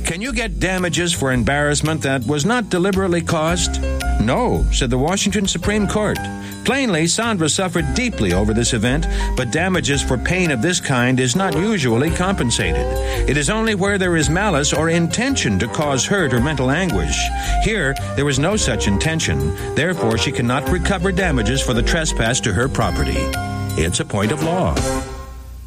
Can you get damages for embarrassment that was not deliberately caused? No, said the Washington Supreme Court. Plainly, Sandra suffered deeply over this event, but damages for pain of this kind is not usually compensated. It is only where there is malice or intention to cause hurt or mental anguish. Here, there was no such intention. Therefore, she cannot recover damages for the trespass to her property. It's a point of law.